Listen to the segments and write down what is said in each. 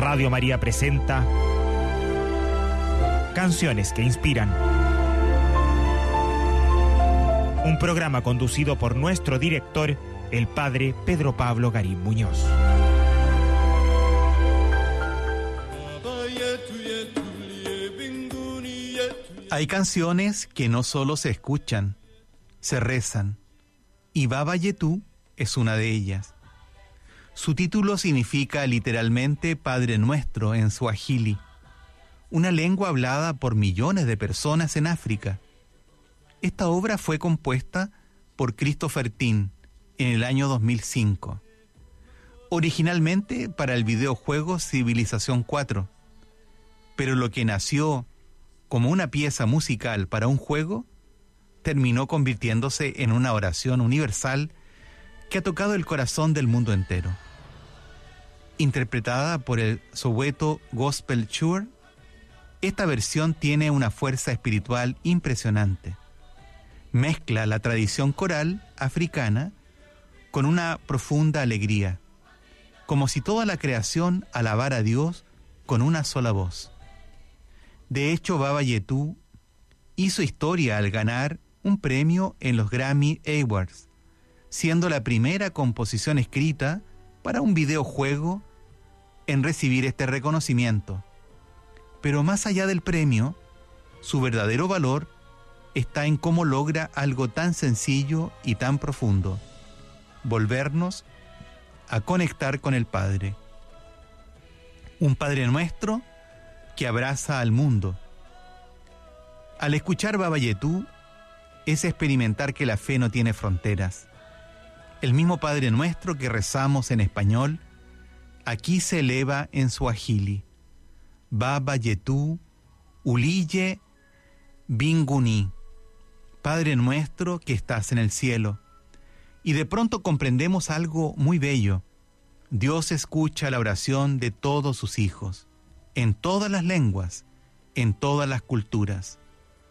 Radio María presenta Canciones que Inspiran. Un programa conducido por nuestro director, el padre Pedro Pablo Garín Muñoz. Hay canciones que no solo se escuchan, se rezan, y Baba Yetú es una de ellas. Su título significa literalmente Padre Nuestro en suajili, una lengua hablada por millones de personas en África. Esta obra fue compuesta por Christopher Tin en el año 2005, originalmente para el videojuego Civilización 4, pero lo que nació como una pieza musical para un juego terminó convirtiéndose en una oración universal que ha tocado el corazón del mundo entero. Interpretada por el Soweto Gospel Choir, esta versión tiene una fuerza espiritual impresionante. Mezcla la tradición coral africana con una profunda alegría, como si toda la creación alabara a Dios con una sola voz. De hecho, Baba Yetú hizo historia al ganar un premio en los Grammy Awards, siendo la primera composición escrita para un videojuego en recibir este reconocimiento. Pero más allá del premio, su verdadero valor está en cómo logra algo tan sencillo y tan profundo: volvernos a conectar con el Padre. Un Padre Nuestro que abraza al mundo. Al escuchar Baba Yetú, es experimentar que la fe no tiene fronteras. El mismo Padre Nuestro que rezamos en español, aquí se eleva en suajili: Baba Yetú, Uliye Binguni, Padre Nuestro que estás en el cielo. Y de pronto comprendemos algo muy bello. Dios escucha la oración de todos sus hijos, en todas las lenguas, en todas las culturas.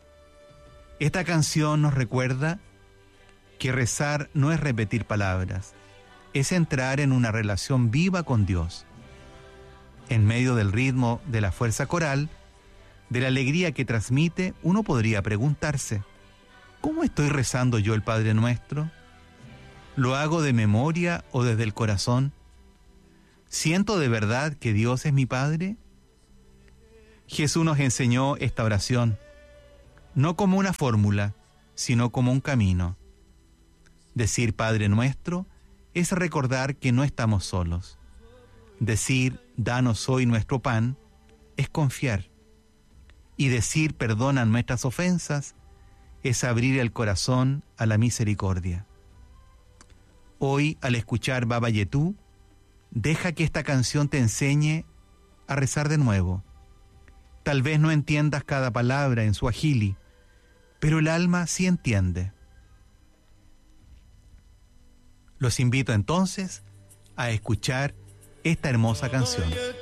Esta canción nos recuerda que rezar no es repetir palabras, es entrar en una relación viva con Dios. En medio del ritmo de la fuerza coral, de la alegría que transmite, uno podría preguntarse: ¿cómo estoy rezando yo el Padre Nuestro? ¿Lo hago de memoria o desde el corazón? ¿Siento de verdad que Dios es mi Padre? Jesús nos enseñó esta oración, no como una fórmula, sino como un camino. Decir Padre Nuestro es recordar que no estamos solos. Decir danos hoy nuestro pan es confiar. Y decir perdona nuestras ofensas es abrir el corazón a la misericordia. Hoy, al escuchar Baba Yetú, deja que esta canción te enseñe a rezar de nuevo. Tal vez no entiendas cada palabra en suajili, pero el alma sí entiende. Los invito entonces a escuchar esta hermosa canción.